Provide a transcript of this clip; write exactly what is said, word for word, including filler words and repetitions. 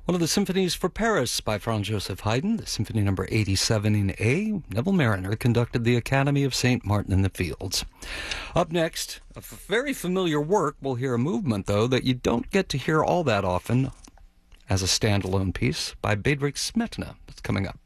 One of the symphonies for Paris by Franz Joseph Haydn, the Symphony Number eighty-seven in A. Neville Marriner conducted the Academy of Saint Martin in the Fields. Up next, a f- very familiar work. We'll hear a movement, though, that you don't get to hear all that often as a standalone piece by Bedřich Smetana. That's coming up.